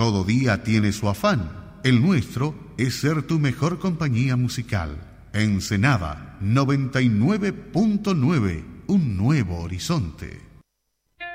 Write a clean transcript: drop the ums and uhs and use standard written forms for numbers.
Todo día tiene su afán. El nuestro es ser tu mejor compañía musical. Ensenada 99.9, un nuevo horizonte.